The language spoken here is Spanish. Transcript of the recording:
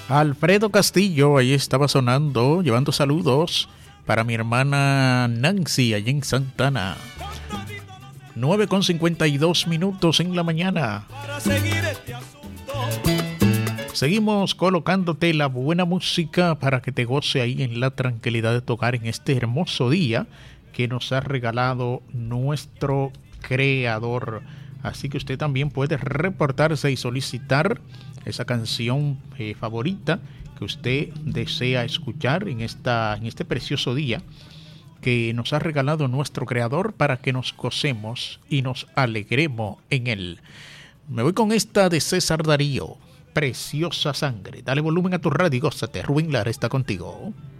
Alfredo Castillo, ahí estaba sonando, llevando saludos para mi hermana Nancy, allí en Santana. 9:52 en la mañana. Seguimos colocándote la buena música para que te goce ahí en la tranquilidad de tu hogar en este hermoso día que nos ha regalado nuestro creador. Así que usted también puede reportarse y solicitar esa canción favorita que usted desea escuchar en este precioso día que nos ha regalado nuestro creador para que nos gocemos y nos alegremos en él. Me voy con esta de César Darío, Preciosa Sangre. Dale volumen a tu radio y gózate. Rubén Lara está contigo.